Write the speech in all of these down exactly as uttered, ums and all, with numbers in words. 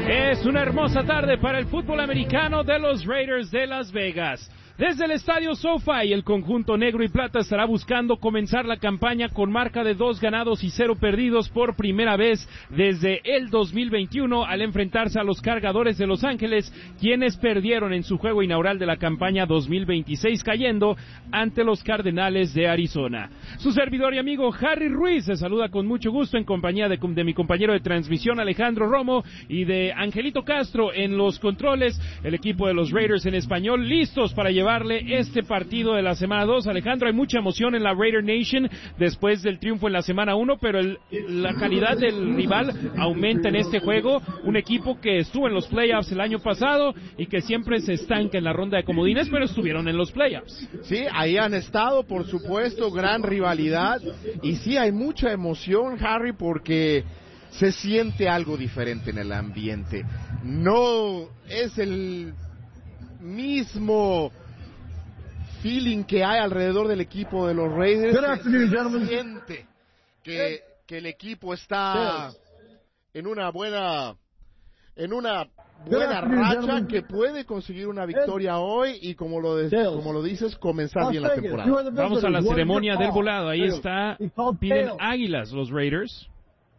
Es una hermosa tarde para el fútbol americano de los Raiders de Las Vegas. Desde el estadio SoFi, el conjunto negro y plata estará buscando comenzar la campaña con marca de dos ganados y cero perdidos por primera vez desde el dos mil veintiuno al enfrentarse a los Cargadores de Los Ángeles, quienes perdieron en su juego inaugural de la campaña dos mil veintiséis cayendo ante los Cardenales de Arizona. Su servidor y amigo Harry Ruiz se saluda con mucho gusto en compañía de, de mi compañero de transmisión Alejandro Romo y de Angelito Castro en los controles, el equipo de los Raiders en español, listos para llevar este partido de la semana dos. Alejandro, hay mucha emoción en la Raider Nation después del triunfo en la semana uno, pero el, la calidad del rival aumenta en este juego. Un equipo que estuvo en los playoffs el año pasado y que siempre se estanca en la ronda de comodines, pero estuvieron en los playoffs. Sí, ahí han estado, por supuesto, gran rivalidad. Y sí, hay mucha emoción, Harry, porque se siente algo diferente en el ambiente. No es el mismo feeling que hay alrededor del equipo de los Raiders. Se siente que, que el equipo está en una buena en una buena racha, que puede conseguir una victoria hoy y, como lo de, como lo dices, comenzar bien la temporada. Vamos a la ceremonia del volado. Ahí está, piden águilas los Raiders.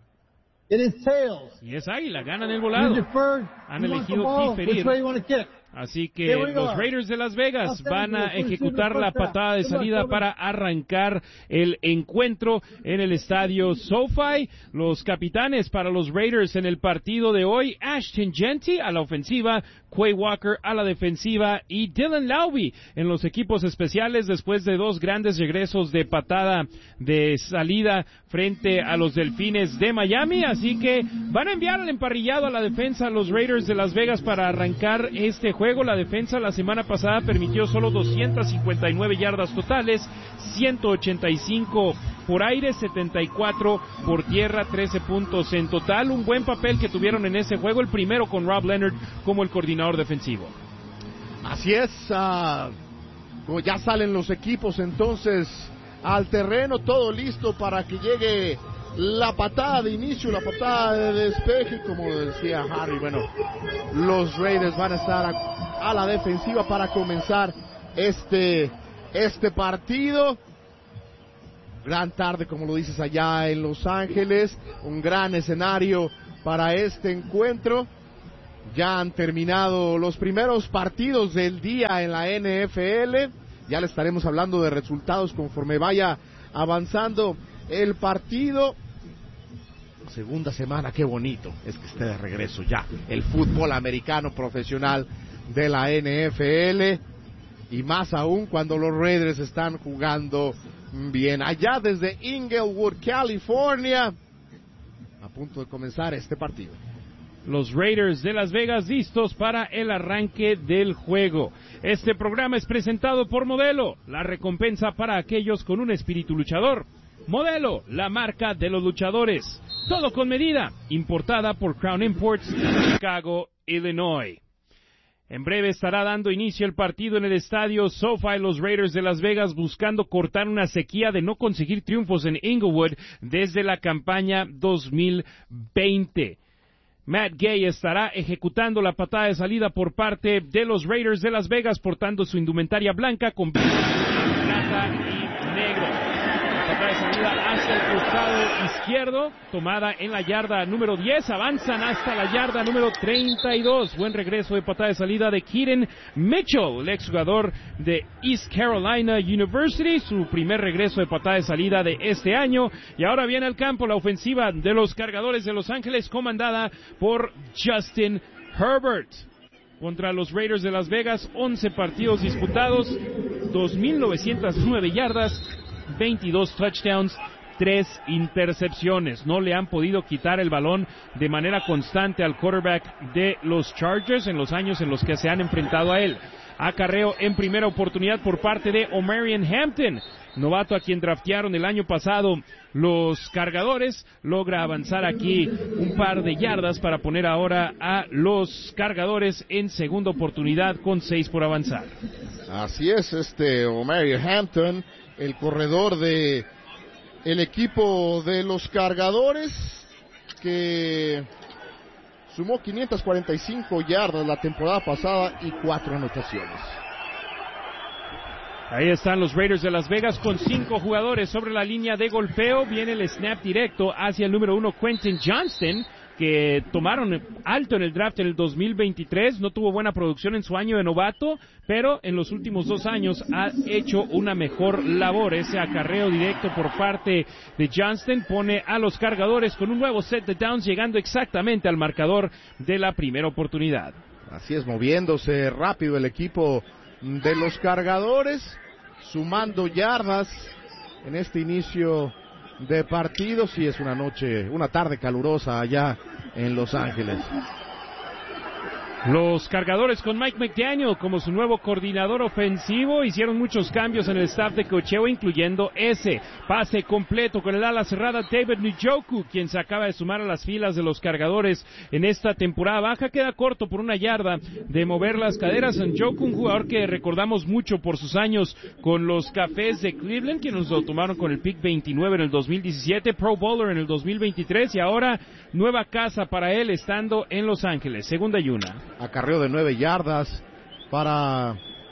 Y es águila, ganan el volado. Han elegido diferir. Así que los Raiders de Las Vegas van a ejecutar la patada de salida para arrancar el encuentro en el estadio SoFi. Los capitanes para los Raiders en el partido de hoy: Ashton Jeanty a la ofensiva, Quay Walker a la defensiva y Dylan Laube en los equipos especiales, después de dos grandes regresos de patada de salida frente a los Delfines de Miami. Así que van a enviar al emparrillado a la defensa a los Raiders de Las Vegas para arrancar este juego. La defensa la semana pasada permitió solo doscientas cincuenta y nueve yardas totales, ciento ochenta y cinco por aire, setenta y cuatro por tierra, trece puntos en total. Un buen papel que tuvieron en ese juego, el primero con Rob Leonard como el coordinador defensivo. Así es, uh, como ya salen los equipos entonces al terreno, todo listo para que llegue la patada de inicio, la patada de despeje, como decía Harry. Bueno, los Raiders van a estar a, a la defensiva para comenzar este, este partido. Gran tarde, como lo dices, allá en Los Ángeles, un gran escenario para este encuentro. Ya han terminado los primeros partidos del día en la N F L. Ya le estaremos hablando de resultados conforme vaya avanzando el partido. Segunda semana, qué bonito es que esté de regreso ya el fútbol americano profesional de la N F L, y más aún cuando los Raiders están jugando bien. Allá desde Inglewood, California, a punto de comenzar este partido. Los Raiders de Las Vegas listos para el arranque del juego. Este programa es presentado por Modelo, la recompensa para aquellos con un espíritu luchador. Modelo, la marca de los luchadores. Todo con medida, importada por Crown Imports, Chicago, Illinois. En breve estará dando inicio el partido en el estadio SoFi, los Raiders de Las Vegas buscando cortar una sequía de no conseguir triunfos en Inglewood desde la campaña dos mil veinte. Matt Gay estará ejecutando la patada de salida por parte de los Raiders de Las Vegas, portando su indumentaria blanca con plata y negro. Patada de salida hacia el costado izquierdo, tomada en la yarda número diez, avanzan hasta la yarda número treinta y dos. Buen regreso de patada de salida de Keaton Mitchell, el exjugador de East Carolina University, su primer regreso de patada de salida de este año. Y ahora viene al campo la ofensiva de los Cargadores de Los Ángeles, comandada por Justin Herbert. Contra los Raiders de Las Vegas, once partidos disputados, dos mil novecientas nueve yardas, veintidós touchdowns, tres intercepciones. No le han podido quitar el balón de manera constante al quarterback de los Chargers en los años en los que se han enfrentado a él. Acarreo en primera oportunidad por parte de Omarion Hampton, novato a quien draftearon el año pasado los Cargadores. Logra avanzar aquí un par de yardas para poner ahora a los Cargadores en segunda oportunidad con seis por avanzar. Así es, este Omarion Hampton, el corredor de el equipo de los Cargadores, que sumó quinientas cuarenta y cinco yardas la temporada pasada y cuatro anotaciones. Ahí están los Raiders de Las Vegas con cinco jugadores sobre la línea de golpeo. Viene el snap directo hacia el número uno, Quentin Johnston, que tomaron alto en el draft en el dos mil veintitrés. No tuvo buena producción en su año de novato, pero en los últimos dos años ha hecho una mejor labor. Ese acarreo directo por parte de Johnston pone a los cargadores con un nuevo set de downs, llegando exactamente al marcador de la primera oportunidad. Así es, moviéndose rápido el equipo de los cargadores, sumando yardas en este inicio de partido. Sí, es una noche, una tarde calurosa allá en Los Ángeles. Los cargadores con Mike McDaniel como su nuevo coordinador ofensivo hicieron muchos cambios en el staff de cocheo, incluyendo ese pase completo con el ala cerrada David Njoku, quien se acaba de sumar a las filas de los cargadores en esta temporada baja. Queda corto por una yarda de mover las caderas. Njoku, un jugador que recordamos mucho por sus años con los Cafés de Cleveland, que nos lo tomaron con el pick veintinueve en el dos mil diecisiete, Pro Bowler en el dos mil veintitrés y ahora nueva casa para él estando en Los Ángeles. Segunda y una. Acarreo de nueve yardas para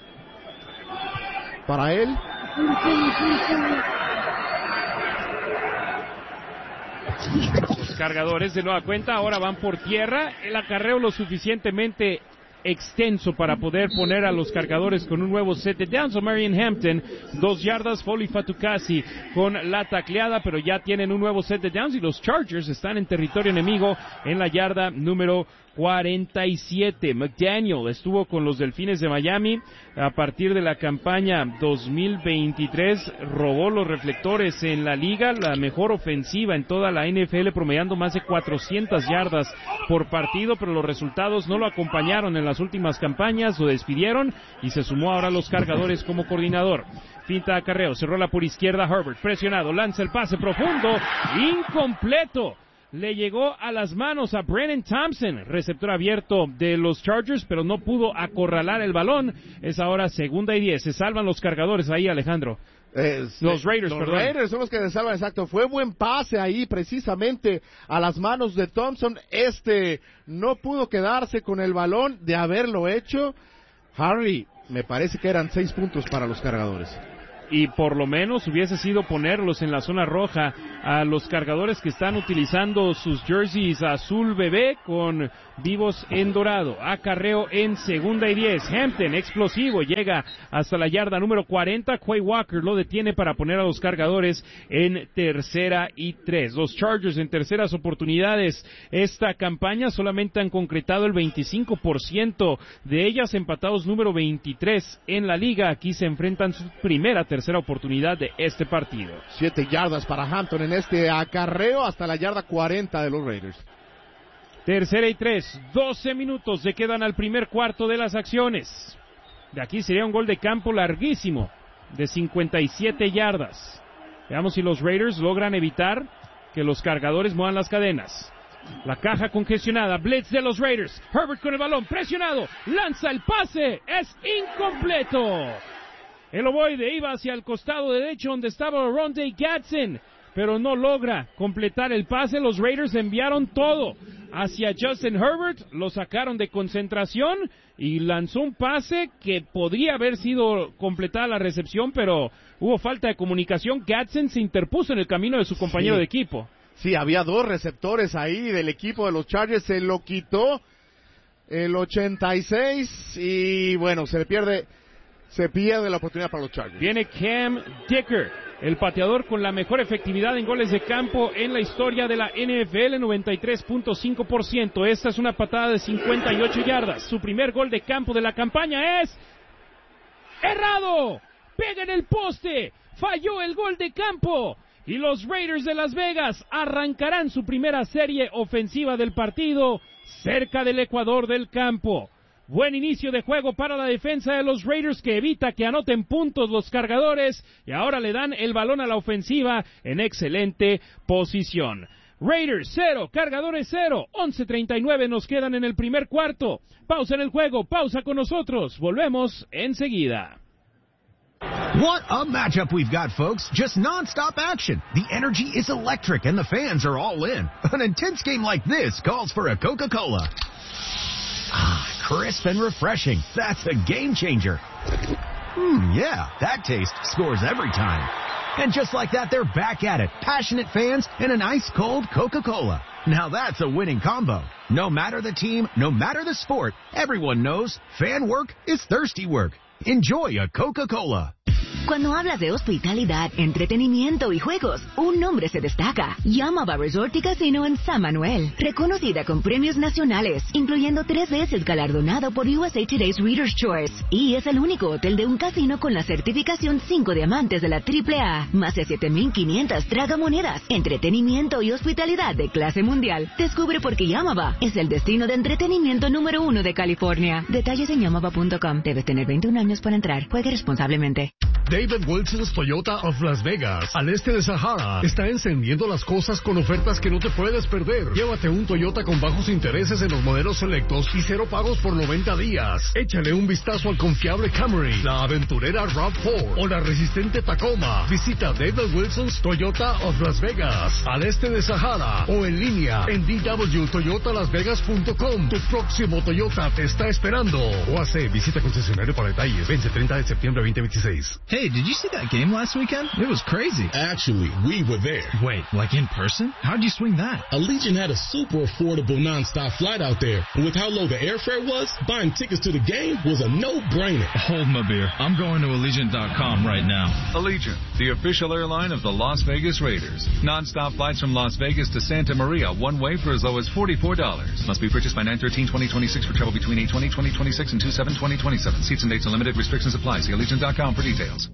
para él. Los cargadores de nueva cuenta ahora van por tierra. El acarreo lo suficientemente extenso para poder poner a los cargadores con un nuevo set de downs. Marion Hampton, dos yardas, Foley Fatukasi con la tacleada, pero ya tienen un nuevo set de downs y los Chargers están en territorio enemigo en la yarda número cuarenta y siete. McDaniel estuvo con los Delfines de Miami a partir de la campaña dos mil veintitrés, robó los reflectores en la liga, la mejor ofensiva en toda la N F L, promediando más de cuatrocientas yardas por partido, pero los resultados no lo acompañaron en las últimas campañas, lo despidieron y se sumó ahora a los cargadores como coordinador. Finta de acarreo, se rola por izquierda Herbert, presionado, lanza el pase profundo, incompleto. Le llegó a las manos a Brennan Thompson, receptor abierto de los Chargers, pero no pudo acorralar el balón. Es ahora segunda y diez. Se salvan los cargadores ahí, Alejandro. Eh, los Raiders, los perdón. Los Raiders son los que se salvan, exacto. Fue buen pase ahí, precisamente a las manos de Thompson. Este no pudo quedarse con el balón de haberlo hecho. Harry, me parece que eran seis puntos para los cargadores. Y por lo menos hubiese sido ponerlos en la zona roja a los cargadores que están utilizando sus jerseys azul bebé con vivos en dorado. Acarreo en segunda y diez. Hampton, explosivo, llega hasta la yarda número cuarenta. Quay Walker lo detiene para poner a los cargadores en tercera y tres. Los Chargers en terceras oportunidades esta campaña solamente han concretado el veinticinco por ciento de ellas, empatados número veintitrés en la liga. Aquí se enfrentan su primera tercera oportunidad de este partido. Siete yardas para Hampton en este acarreo hasta la yarda cuarenta de los Raiders. Tercera y tres, doce minutos se quedan al primer cuarto de las acciones. De aquí sería un gol de campo larguísimo, de cincuenta y siete yardas. Veamos si los Raiders logran evitar que los cargadores muevan las cadenas. La caja congestionada, blitz de los Raiders. Herbert con el balón, presionado, lanza el pase, es incompleto. El ovoide iba hacia el costado derecho donde estaba Rondé Gadsden, pero no logra completar el pase. Los Raiders enviaron todo hacia Justin Herbert, lo sacaron de concentración y lanzó un pase que podría haber sido completada la recepción, pero hubo falta de comunicación. Gadsden se interpuso en el camino de su compañero sí. de equipo. Sí, había dos receptores ahí del equipo de los Chargers, se lo quitó el ochenta y seis y bueno, se le pierde... Se pierde la oportunidad para los Chargers. Viene Cam Dicker, el pateador con la mejor efectividad en goles de campo en la historia de la N F L, noventa y tres punto cinco por ciento. Esta es una patada de cincuenta y ocho yardas. Su primer gol de campo de la campaña es... ¡errado! ¡Pega en el poste! ¡Falló el gol de campo! Y los Raiders de Las Vegas arrancarán su primera serie ofensiva del partido cerca del ecuador del campo. Buen inicio de juego para la defensa de los Raiders, que evita que anoten puntos los cargadores, y ahora le dan el balón a la ofensiva en excelente posición. Raiders cero, cargadores cero, once treinta y nueve nos quedan en el primer cuarto. Pausa en el juego, pausa con nosotros, volvemos enseguida. What a matchup we've got, folks. Just non-stop action. The energy is electric and the fans are all in. An intense game like this calls for a Coca-Cola. Ah, crisp and refreshing. That's a game changer. Hmm, yeah, that taste scores every time. And just like that, they're back at it. Passionate fans and an ice-cold Coca-Cola. Now that's a winning combo. No matter the team, no matter the sport, everyone knows fan work is thirsty work. Enjoy a Coca-Cola. Cuando hablas de hospitalidad, entretenimiento y juegos, un nombre se destaca. Yamava Resort y Casino en San Manuel. Reconocida con premios nacionales, incluyendo tres veces galardonado por U S A Today's Reader's Choice. Y es el único hotel de un casino con la certificación cinco diamantes de la triple A. Más de siete mil quinientas tragamonedas, entretenimiento y hospitalidad de clase mundial. Descubre por qué Yamava es el destino de entretenimiento número uno de California. Detalles en yamava punto com. Debes tener veintiún años para entrar. Juegue responsablemente. David Wilson's Toyota of Las Vegas, al este de Sahara, está encendiendo las cosas con ofertas que no te puedes perder. Llévate un Toyota con bajos intereses en los modelos selectos y cero pagos por noventa días. Échale un vistazo al confiable Camry, la aventurera RAV cuatro o la resistente Tacoma. Visita David Wilson's Toyota of Las Vegas, al este de Sahara, o en línea en d w toyota las vegas punto com. Tu próximo Toyota te está esperando. O hace visita concesionario para detalles. Vence treinta de septiembre veinte veintiséis. Hey, did you see that game last weekend? It was crazy. Actually, we were there. Wait, like in person? How'd you swing that? Allegiant had a super affordable nonstop flight out there. And with how low the airfare was, buying tickets to the game was a no-brainer. Hold my beer. I'm going to Allegiant dot com right now. Allegiant, the official airline of the Las Vegas Raiders. Nonstop flights from Las Vegas to Santa Maria, one way for as low as forty-four dollars. Must be purchased by nine thirteen twenty twenty-six for travel between eight twenty twenty twenty-six and two seven twenty twenty-seven. Seats and dates are limited. Restrictions apply. See Allegiant dot com for details.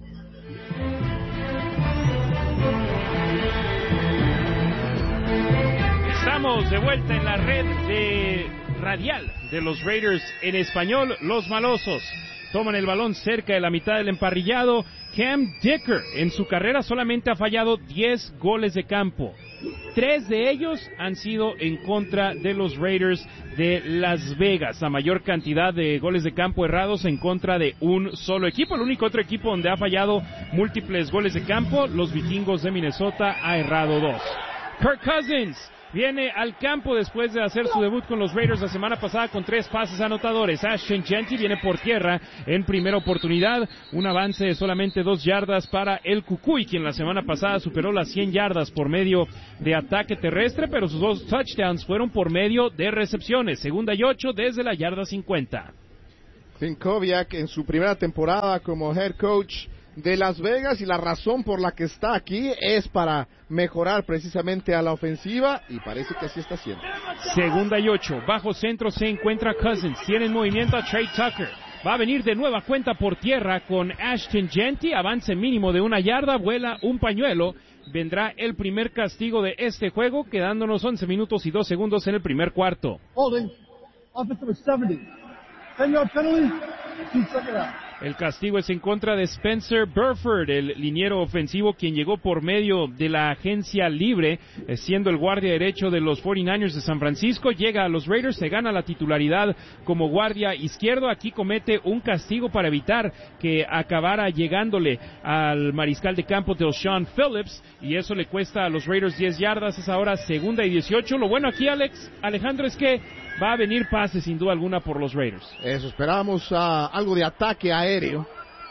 Estamos de vuelta en la red de radial de los Raiders en español. Los malosos toman el balón cerca de la mitad del emparrillado. Cam Dicker en su carrera solamente ha fallado diez goles de campo. Tres de ellos han sido en contra de los Raiders de Las Vegas. La mayor cantidad de goles de campo errados en contra de un solo equipo. El único otro equipo donde ha fallado múltiples goles de campo, los Vikingos de Minnesota, ha errado dos. Kirk Cousins viene al campo después de hacer su debut con los Raiders la semana pasada con tres pases anotadores. Ashton Jeanty viene por tierra en primera oportunidad, un avance de solamente dos yardas para el Cucuy, quien la semana pasada superó las cien yardas por medio de ataque terrestre, pero sus dos touchdowns fueron por medio de recepciones. Segunda y ocho desde la yarda cincuenta. Finkoviak en su primera temporada como head coach de Las Vegas, y la razón por la que está aquí es para mejorar precisamente a la ofensiva, y parece que así está haciendo. Segunda y ocho, bajo centro se encuentra Cousins, tiene en movimiento a Trey Tucker, va a venir de nueva cuenta por tierra con Ashton Jeanty, avance mínimo de una yarda, vuela un pañuelo, vendrá el primer castigo de este juego, quedándonos once minutos y dos segundos en el primer cuarto. Holding, offensive seventy, ten yard penalty, two second out. El castigo es en contra de Spencer Burford, el liniero ofensivo, quien llegó por medio de la agencia libre, siendo el guardia derecho de los cuarenta y nueve ers de San Francisco. Llega a los Raiders, se gana la titularidad como guardia izquierdo. Aquí comete un castigo para evitar que acabara llegándole al mariscal de campo de Sean Phillips, y eso le cuesta a los Raiders diez yardas. Es ahora segunda y dieciocho. Lo bueno aquí, Alex, Alejandro, es que va a venir pase sin duda alguna por los Raiders. Eso, esperamos uh, algo de ataque aéreo.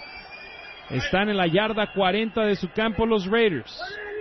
Están en la yarda cuarenta de su campo los Raiders.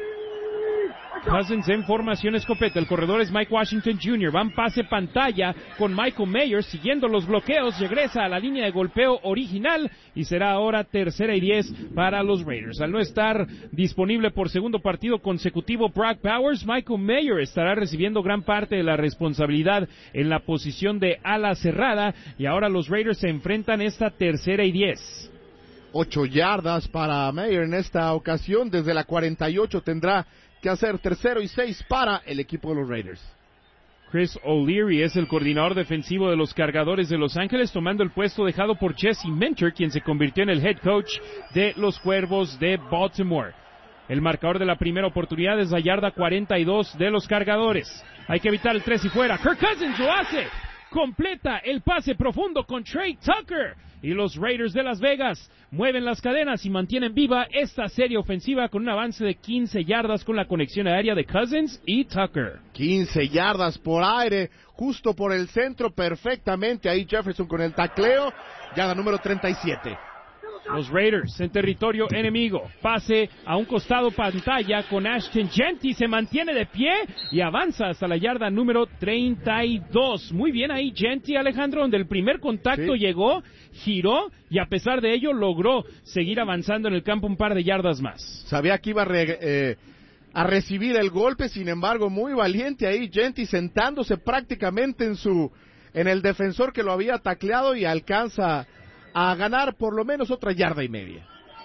Cousins en formación escopeta, el corredor es Mike Washington junior, van pase pantalla con Michael Mayer, siguiendo los bloqueos, regresa a la línea de golpeo original y será ahora tercera y diez para los Raiders. Al no estar disponible por segundo partido consecutivo Brock Bowers, Michael Mayer estará recibiendo gran parte de la responsabilidad en la posición de ala cerrada, y ahora los Raiders se enfrentan esta tercera y diez. Ocho yardas para Mayer en esta ocasión, desde la cuarenta y ocho tendrá que hacer tercero y seis para el equipo de los Raiders. Chris O'Leary es el coordinador defensivo de los Cargadores de Los Ángeles, tomando el puesto dejado por Jesse Minter, quien se convirtió en el head coach de los Cuervos de Baltimore. El marcador de la primera oportunidad es la yarda cuarenta y dos de los Cargadores. Hay que evitar el tres y fuera. Kirk Cousins lo hace. Completa el pase profundo con Trey Tucker. y los Raiders de Las Vegas mueven las cadenas y mantienen viva esta serie ofensiva con un avance de quince yardas con la conexión aérea de Cousins y Tucker. quince yardas por aire, justo por el centro, perfectamente ahí Jefferson con el tacleo, yarda número treinta y siete. Los Raiders en territorio enemigo. Pase a un costado pantalla con Ashton Jeanty. Se mantiene de pie y avanza hasta la yarda número treinta y dos. Muy bien ahí Jeanty, Alejandro, donde el primer contacto sí. llegó, giró y a pesar de ello logró seguir avanzando en el campo un par de yardas más. Sabía que iba a, re, eh, a recibir el golpe, sin embargo, muy valiente ahí Jeanty, sentándose prácticamente en su en el defensor que lo había tacleado y alcanza a ganar por lo menos otra yarda y media.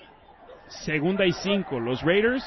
Segunda y cinco, los Raiders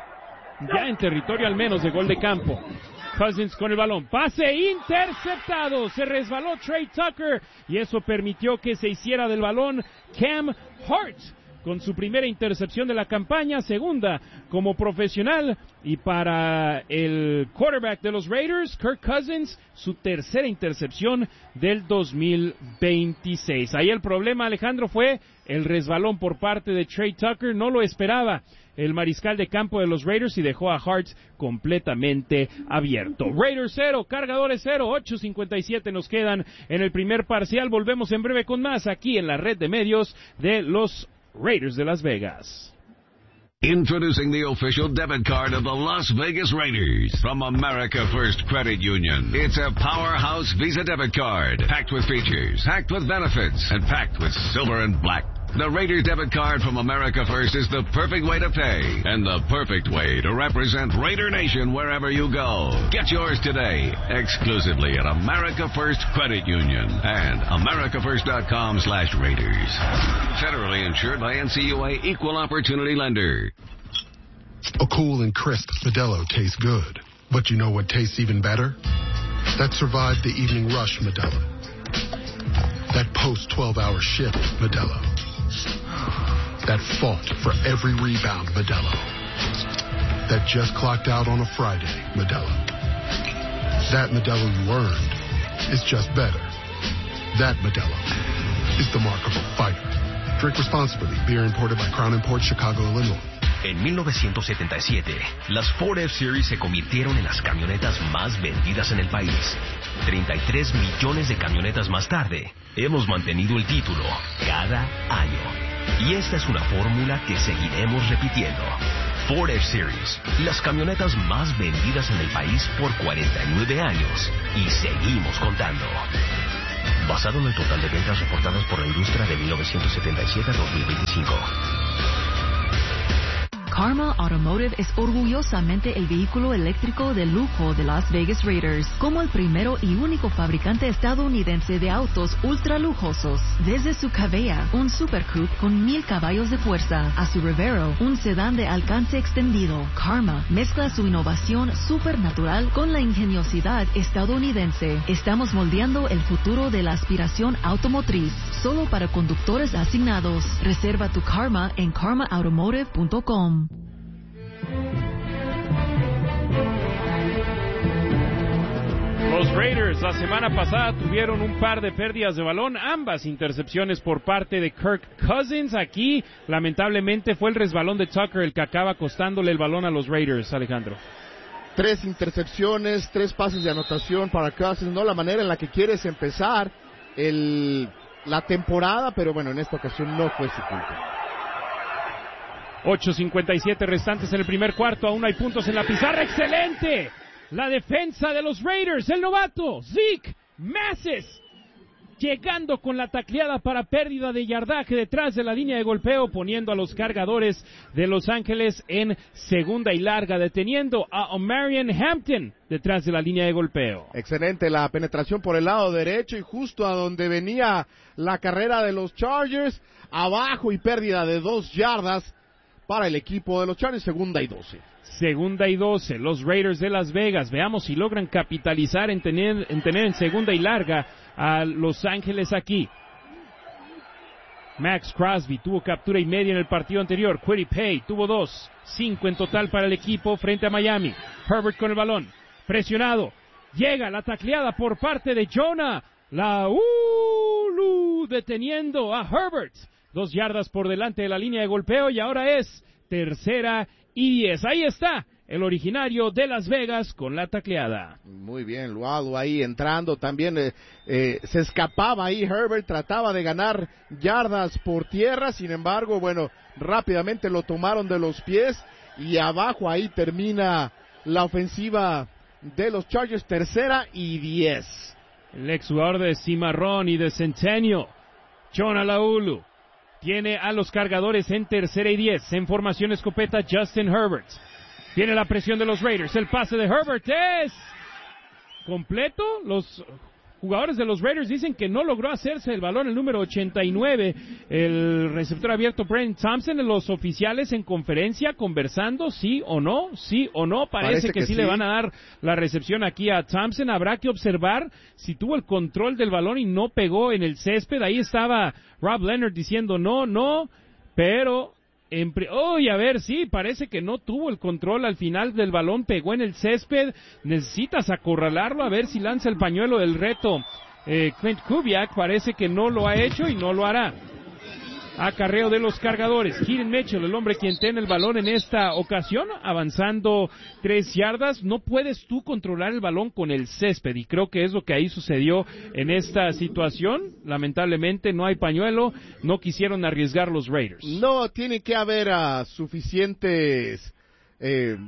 ya en territorio al menos de gol de campo. Cousins con el balón, pase interceptado, se resbaló Trey Tucker y eso permitió que se hiciera del balón Cam Hart con su primera intercepción de la campaña, segunda como profesional, y para el quarterback de los Raiders, Kirk Cousins, su tercera intercepción del dos mil veintiséis. Ahí el problema, Alejandro, fue el resbalón por parte de Trey Tucker, no lo esperaba el mariscal de campo de los Raiders y dejó a Hart completamente abierto. Raiders cero, Cargadores cero, ocho cincuenta y siete nos quedan en el primer parcial. Volvemos en breve con más aquí en la red de medios de los Raiders de Las Vegas. Introducing the official debit card of the Las Vegas Raiders from America First Credit Union. It's a powerhouse Visa debit card, packed with features, packed with benefits, and packed with silver and black. The Raiders debit card from America First is the perfect way to pay and the perfect way to represent Raider Nation wherever you go. Get yours today, exclusively at America First Credit Union and america first dot com slash Raiders. Federally insured by N C U A Equal Opportunity Lender. A cool and crisp Modelo tastes good, but you know what tastes even better? That survived the evening rush Modelo. That post twelve hour shift Modelo. That fought for every rebound Modelo. That just clocked out on a Friday Modelo. That Modelo you earned is just better. That Modelo is the mark of a fighter. Drink responsibly. Beer imported by Crown Imports, Chicago, Illinois. En mil novecientos setenta y siete, las Ford F-Series se convirtieron en las camionetas más vendidas en el país. treinta y tres millones de camionetas más tarde, hemos mantenido el título cada año. Y esta es una fórmula que seguiremos repitiendo. Ford F-Series, las camionetas más vendidas en el país por cuarenta y nueve años. Y seguimos contando. Basado en el total de ventas reportadas por la industria de mil novecientos setenta y siete a dos mil veinticinco. Karma Automotive es orgullosamente el vehículo eléctrico de lujo de Las Vegas Raiders, como el primero y único fabricante estadounidense de autos ultra lujosos. Desde su Cabella, un Super Coupe con mil caballos de fuerza, a su Revero, un sedán de alcance extendido, Karma mezcla su innovación supernatural con la ingeniosidad estadounidense. Estamos moldeando el futuro de la aspiración automotriz, solo para conductores asignados. Reserva tu Karma en karma automotive punto com. Los Raiders la semana pasada tuvieron un par de pérdidas de balón, ambas intercepciones por parte de Kirk Cousins. Aquí, lamentablemente, fue el resbalón de Tucker el que acaba costándole el balón a los Raiders, Alejandro. Tres intercepciones, tres pases de anotación para Cousins, no la manera en la que quieres empezar el, la temporada, pero bueno, en esta ocasión no fue su culpa. ocho cincuenta y siete restantes en el primer cuarto, aún hay puntos en la pizarra. ¡Excelente! La defensa de los Raiders, el novato Zeke Massis, llegando con la tacleada para pérdida de yardaje detrás de la línea de golpeo, poniendo a los Cargadores de Los Ángeles en segunda y larga, deteniendo a Omarion Hampton detrás de la línea de golpeo. Excelente la penetración por el lado derecho y justo a donde venía la carrera de los Chargers, abajo y pérdida de dos yardas para el equipo de los Chargers, segunda y doce. Segunda y doce, los Raiders de Las Vegas. Veamos si logran capitalizar en tener en, tener en segunda y larga a Los Ángeles aquí. Max Crosby tuvo captura y media en el partido anterior. Quiripay tuvo dos. Cinco en total para el equipo frente a Miami. Herbert con el balón. Presionado. Llega la tacleada por parte de Jonah. La uh, Alou deteniendo a Herbert. Dos yardas por delante de la línea de golpeo y ahora es tercera y diez. Ahí está el originario de Las Vegas con la tacleada. Muy bien, Luado ahí entrando también. Eh, eh, se escapaba ahí Herbert, trataba de ganar yardas por tierra. Sin embargo, bueno, rápidamente lo tomaron de los pies y abajo ahí termina la ofensiva de los Chargers, tercera y diez. El exjugador de Cimarrón y de Centennial, John Alaulu, tiene a los cargadores en tercera y diez. En formación escopeta, Justin Herbert. Tiene la presión de los Raiders. El pase de Herbert es completo. Los jugadores de los Raiders dicen que no logró hacerse el balón el número ochenta y nueve. El receptor abierto Brent Thompson. Los oficiales en conferencia conversando, sí o no, sí o no. Parece, Parece que, que sí, sí le van a dar la recepción aquí a Thompson. Habrá que observar si tuvo el control del balón y no pegó en el césped. Ahí estaba Rob Leonard diciendo no, no, pero... En pre- oh, y a ver, sí, parece que no tuvo el control al final del balón, pegó en el césped, necesitas acorralarlo, a ver si lanza el pañuelo del reto. Eh, Clint Kubiak parece que no lo ha hecho y no lo hará. Acarreo de los cargadores, Keaton Mitchell, el hombre quien tiene el balón en esta ocasión, avanzando tres yardas. No puedes tú controlar el balón con el césped, y creo que es lo que ahí sucedió en esta situación. Lamentablemente no hay pañuelo, no quisieron arriesgar los Raiders. No, tiene que haber uh, suficientes... Eh,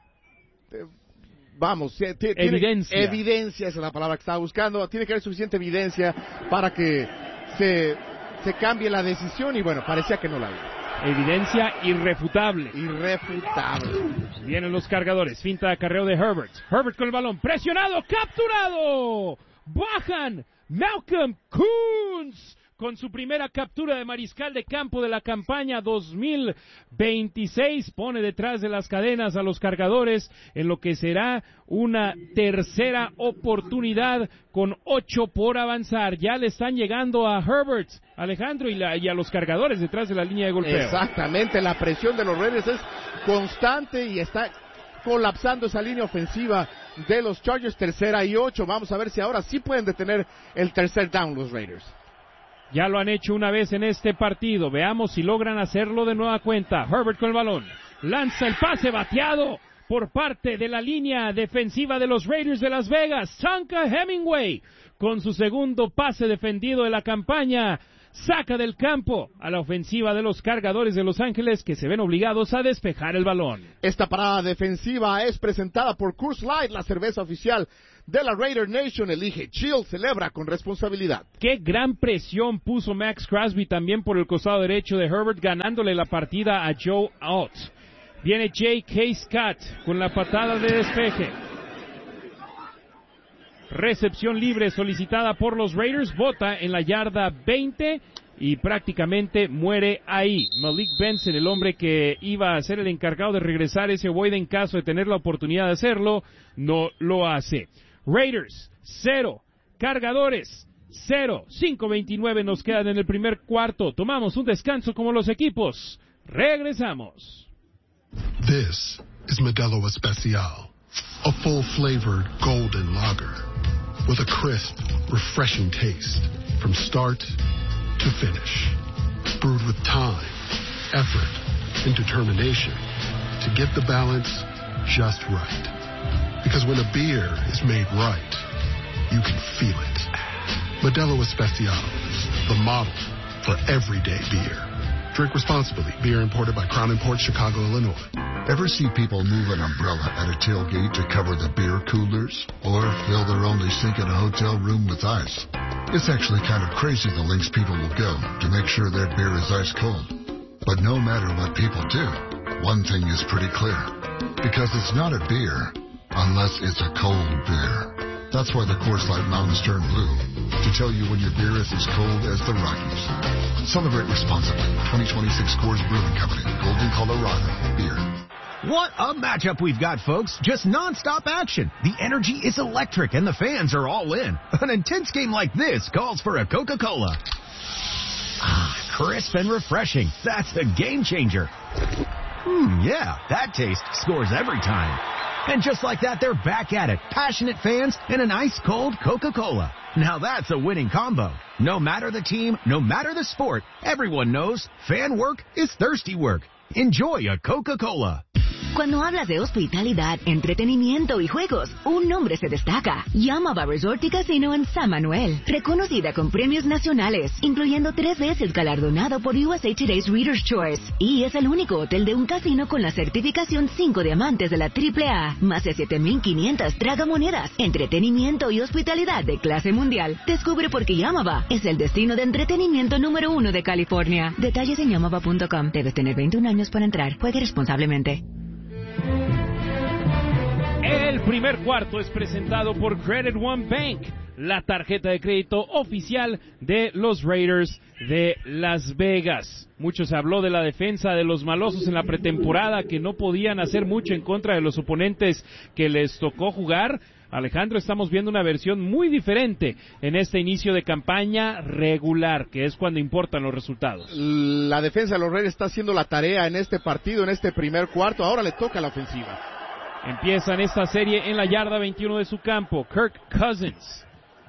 eh, vamos, t- t- evidencia. Tiene, evidencia, esa es la palabra que estaba buscando. Tiene que haber suficiente evidencia para que se... se cambie la decisión y bueno, parecía que no la había. Evidencia irrefutable. Irrefutable. Vienen los cargadores, finta de acarreo de Herbert. Herbert con el balón, presionado, capturado. Bajan Malcolm Koonce con su primera captura de mariscal de campo de la campaña dos mil veintiséis. Pone detrás de las cadenas a los cargadores en lo que será una tercera oportunidad con ocho por avanzar. Ya le están llegando a Herbert, Alejandro, y, la, y a los cargadores detrás de la línea de golpeo. Exactamente, la presión de los Raiders es constante y está colapsando esa línea ofensiva de los Chargers. Tercera y ocho. Vamos a ver si ahora sí pueden detener el tercer down los Raiders. Ya lo han hecho una vez en este partido. Veamos si logran hacerlo de nueva cuenta. Herbert con el balón. Lanza el pase bateado por parte de la línea defensiva de los Raiders de Las Vegas. Tonka Hemingway con su segundo pase defendido de la campaña. Saca del campo a la ofensiva de los cargadores de Los Ángeles, que se ven obligados a despejar el balón. Esta parada defensiva es presentada por Coors Light, la cerveza oficial de la Raider Nation. Elige Chill, celebra con responsabilidad. Qué gran presión puso Max Crosby también por el costado derecho de Herbert, ganándole la partida a Joe Alt. Viene J K. Scott con la patada de despeje. Recepción libre solicitada por los Raiders, bota en la yarda veinte y prácticamente muere ahí. Malik Benson, el hombre que iba a ser el encargado de regresar ese ovoide en caso de tener la oportunidad de hacerlo, no lo hace. Raiders, cero. Cargadores, cero. cinco veintinueve nos quedan en el primer cuarto. Tomamos un descanso como los equipos. Regresamos. This is Modelo Especial, a full-flavored golden lager with a crisp, refreshing taste from start to finish. Brewed with time, effort, and determination to get the balance just right. Because when a beer is made right, you can feel it. Modelo Especial, the model for everyday beer. Drink responsibly. Beer imported by Crown Imports, Chicago, Illinois. Ever see people move an umbrella at a tailgate to cover the beer coolers? Or fill their only sink in a hotel room with ice? It's actually kind of crazy the lengths people will go to make sure their beer is ice cold. But no matter what people do, one thing is pretty clear. Because it's not a beer unless it's a cold beer. That's why the Coors Light Mountains turn blue, to tell you when your beer is as cold as the Rockies. Celebrate responsibly. twenty twenty-six Coors Brewing Company, Golden, Colorado. Beer. What a matchup we've got, folks. Just non-stop action. The energy is electric and the fans are all in. An intense game like this calls for a Coca-Cola. Ah, crisp and refreshing. That's a game changer. Hmm, yeah, that taste scores every time. And just like that, they're back at it. Passionate fans and an ice-cold Coca-Cola. Now that's a winning combo. No matter the team, no matter the sport, everyone knows fan work is thirsty work. Enjoy a Coca-Cola. Cuando hablas de hospitalidad, entretenimiento y juegos, un nombre se destaca. Llama a Resort y Casino en San Manuel. Reconocida con premios nacionales, incluyendo tres veces galardonado por U S A Today's Reader's Choice. Y es el único hotel de un casino con la certificación cinco diamantes de la triple A. Más de siete mil quinientas tragamonedas, entretenimiento y hospitalidad de clase mundial. Descubre por qué Yamava es el destino de entretenimiento número uno de California. Detalles en yamava punto com. Debes tener veintiún años para entrar. Juegue responsablemente. El primer cuarto es presentado por Credit One Bank, la tarjeta de crédito oficial de los Raiders de Las Vegas. Mucho se habló de la defensa de los malosos en la pretemporada, que no podían hacer mucho en contra de los oponentes que les tocó jugar. Alejandro, estamos viendo una versión muy diferente en este inicio de campaña regular, que es cuando importan los resultados. La defensa de los Raiders está haciendo la tarea en este partido, en este primer cuarto. Ahora le toca a la ofensiva. Empiezan esta serie en la yarda veintiuno de su campo. Kirk Cousins.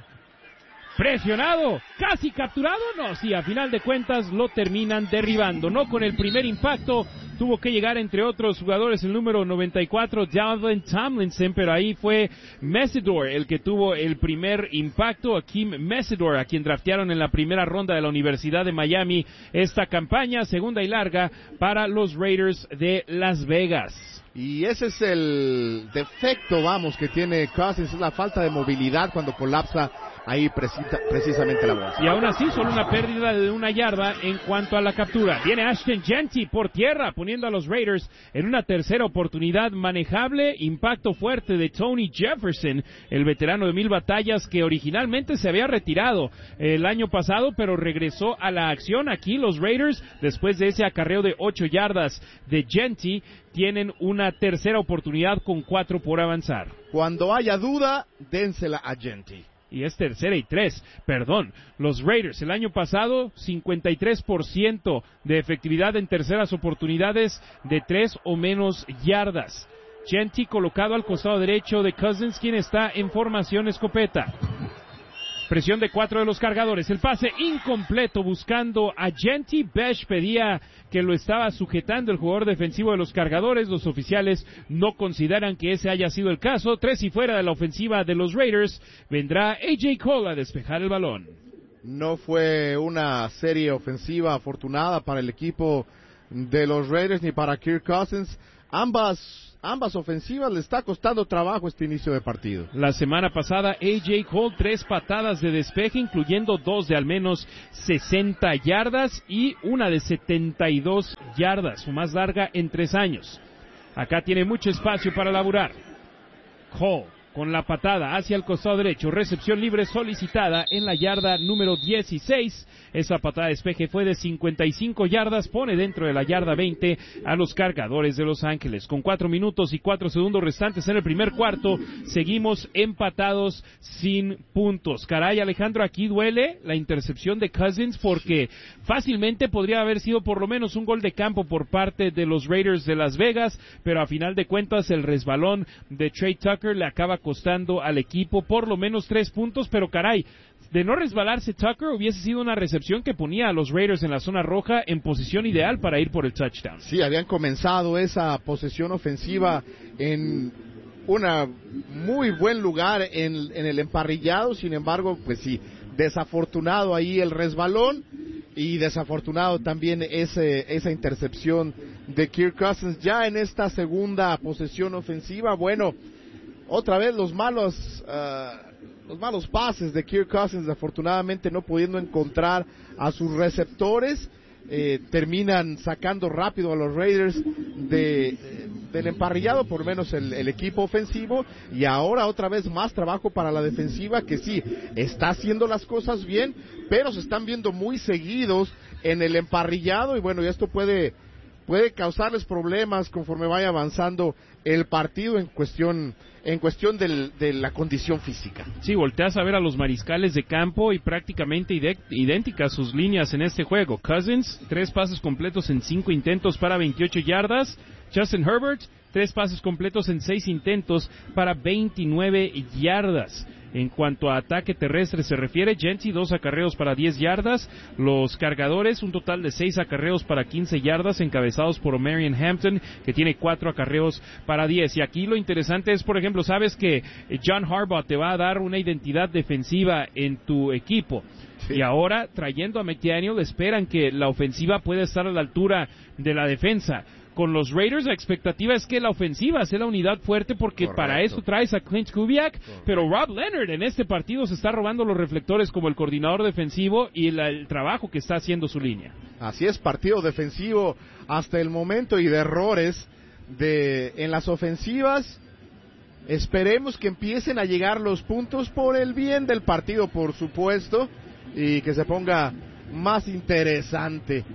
Presionado, casi capturado, no, sí, a final de cuentas lo terminan derribando, no con el primer impacto, tuvo que llegar entre otros jugadores el número noventa y cuatro, Dalvin Tomlinson, pero ahí fue Mesidor el que tuvo el primer impacto, Akeem Mesidor, a quien draftearon en la primera ronda de la Universidad de Miami esta campaña, segunda y larga para los Raiders de Las Vegas. Y ese es el defecto, vamos, que tiene Cousins, es la falta de movilidad cuando colapsa ahí precisa, precisamente la bolsa. Y aún así, solo una pérdida de una yarda en cuanto a la captura. Viene Ashton Jeanty por tierra, poniendo a los Raiders en una tercera oportunidad manejable. Impacto fuerte de Tony Jefferson, el veterano de mil batallas que originalmente se había retirado el año pasado, pero regresó a la acción. Aquí los Raiders, después de ese acarreo de ocho yardas de Jeanty, tienen una tercera oportunidad con cuatro por avanzar. Cuando haya duda, dénsela a Jeanty. Y es tercera y tres, perdón, los Raiders el año pasado, cincuenta y tres por ciento de efectividad en terceras oportunidades de tres o menos yardas. Jeanty colocado al costado derecho de Cousins, quien está en formación escopeta. Presión de cuatro de los cargadores, el pase incompleto buscando a Jeanty. Besh pedía que lo estaba sujetando el jugador defensivo de los cargadores. Los oficiales no consideran que ese haya sido el caso. Tres y fuera de la ofensiva de los Raiders. Vendrá A J Cole a despejar el balón. No fue una serie ofensiva afortunada para el equipo de los Raiders ni para Kirk Cousins. Ambas Ambas ofensivas le está costando trabajo este inicio de partido. La semana pasada, A J Cole, tres patadas de despeje, incluyendo dos de al menos sesenta yardas y una de setenta y dos yardas, su más larga en tres años. Acá tiene mucho espacio para laburar. Cole con la patada hacia el costado derecho, recepción libre solicitada en la yarda número dieciséis. Esa patada de despeje fue de cincuenta y cinco yardas, pone dentro de la yarda veinte a los cargadores de Los Ángeles. Con cuatro minutos y cuatro segundos restantes en el primer cuarto, seguimos empatados sin puntos. Caray, Alejandro, aquí duele la intercepción de Cousins porque fácilmente podría haber sido por lo menos un gol de campo por parte de los Raiders de Las Vegas, pero a final de cuentas el resbalón de Trey Tucker le acaba costando al equipo por lo menos tres puntos, pero caray, de no resbalarse Tucker hubiese sido una recepción que ponía a los Raiders en la zona roja en posición ideal para ir por el touchdown. Sí, habían comenzado esa posesión ofensiva en un muy buen lugar en, en el emparrillado, sin embargo, pues sí, desafortunado ahí el resbalón y desafortunado también ese, esa intercepción de Kirk Cousins ya en esta segunda posesión ofensiva. Bueno, otra vez los malos uh, los malos pases de Kirk Cousins, afortunadamente no pudiendo encontrar a sus receptores, eh, terminan sacando rápido a los Raiders de, eh, del emparrillado, por lo menos el, el equipo ofensivo, y ahora otra vez más trabajo para la defensiva, que sí, está haciendo las cosas bien, pero se están viendo muy seguidos en el emparrillado, y bueno, y esto puede puede causarles problemas conforme vaya avanzando el partido en cuestión en cuestión del, de la condición física. Sí, volteas a ver a los mariscales de campo y prácticamente ide- idénticas sus líneas en este juego. Cousins, tres pases completos en cinco intentos para veintiocho yardas. Justin Herbert, tres pases completos en seis intentos para veintinueve yardas. En cuanto a ataque terrestre se refiere, Genty, dos acarreos para diez yardas. Los cargadores, un total de seis acarreos para quince yardas, encabezados por Omarion Hampton, que tiene cuatro acarreos para diez. Y aquí lo interesante es, por ejemplo, sabes que John Harbaugh te va a dar una identidad defensiva en tu equipo. Sí. Y ahora, trayendo a McDaniel, esperan que la ofensiva pueda estar a la altura de la defensa. Con los Raiders la expectativa es que la ofensiva sea la unidad fuerte porque Correcto. Para eso traes a Clint Kubiak, Correcto. Pero Rob Leonard en este partido se está robando los reflectores como el coordinador defensivo y la, el trabajo que está haciendo su línea. Así es, partido defensivo hasta el momento y de errores de en las ofensivas. Esperemos que empiecen a llegar los puntos por el bien del partido, por supuesto, y que se ponga más interesante.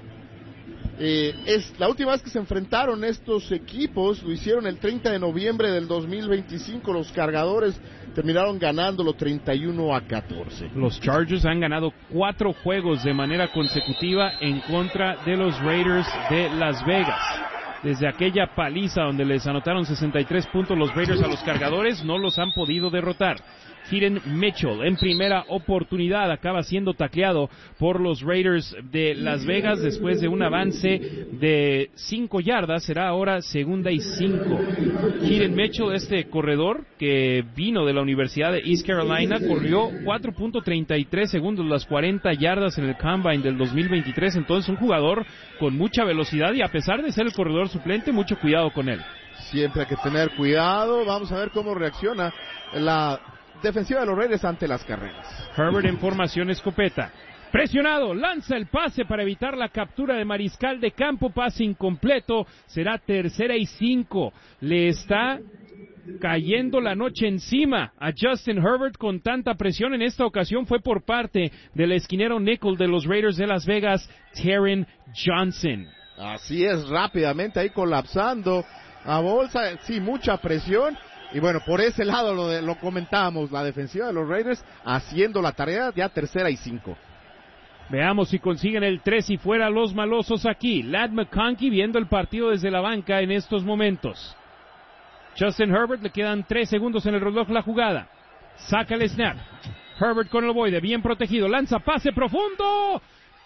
Eh, es la última vez que se enfrentaron estos equipos, lo hicieron el treinta de noviembre del dos mil veinticinco. Los Cargadores terminaron ganándolo treinta y uno a catorce. Los Chargers han ganado cuatro juegos de manera consecutiva en contra de los Raiders de Las Vegas. Desde aquella paliza donde les anotaron sesenta y tres puntos los Raiders a los Cargadores, no los han podido derrotar. Keaton Mitchell en primera oportunidad acaba siendo tacleado por los Raiders de Las Vegas después de un avance de cinco yardas. Será ahora segunda y cinco. Keaton Mitchell, este corredor que vino de la Universidad de East Carolina, corrió cuatro punto treinta y tres segundos las cuarenta yardas en el Combine del dos mil veintitrés. Entonces un jugador con mucha velocidad y a pesar de ser el corredor suplente, mucho cuidado con él. Siempre hay que tener cuidado. Vamos a ver cómo reacciona la defensiva de los Raiders ante las carreras. Herbert en formación escopeta. Presionado, lanza el pase para evitar la captura de mariscal de campo, pase incompleto, será tercera y cinco. Le está cayendo la noche encima a Justin Herbert con tanta presión. En esta ocasión fue por parte del esquinero nickel de los Raiders de Las Vegas, Taron Johnson. Así es, rápidamente ahí colapsando a bolsa, sí, mucha presión. Y bueno, por ese lado lo, de, lo comentábamos, la defensiva de los Raiders haciendo la tarea, ya tercera y cinco. Veamos si consiguen el tres y fuera los malosos aquí. Ladd McConkey viendo el partido desde la banca en estos momentos. Justin Herbert, le quedan tres segundos en el reloj la jugada. Saca el snap. Herbert con el ovoide, bien protegido, lanza pase profundo.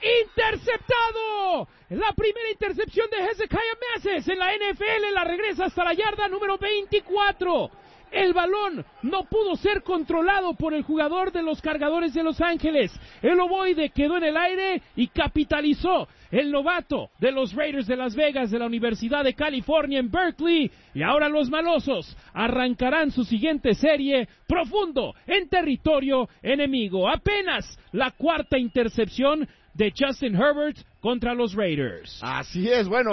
¡Interceptado! La primera intercepción de Hezekiah Masses en la N F L, la regresa hasta la yarda número veinticuatro. El balón no pudo ser controlado por el jugador de los Cargadores de Los Ángeles. El ovoide quedó en el aire y capitalizó el novato de los Raiders de Las Vegas de la Universidad de California en Berkeley. Y ahora los malosos arrancarán su siguiente serie profundo en territorio enemigo. Apenas la cuarta intercepción de Justin Herbert contra los Raiders. Así es, bueno.